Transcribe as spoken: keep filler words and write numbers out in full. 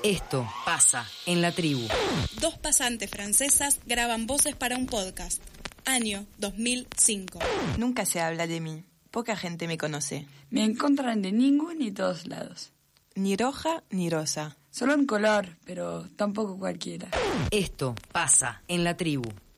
Esto pasa en la tribu. Dos pasantes francesas graban voces para un podcast. Año dos mil cinco. Nunca se habla de mí. Poca gente me conoce. Me encuentran de ningún y todos lados. Ni roja ni rosa. Solo un color, pero tampoco cualquiera. Esto pasa en la tribu.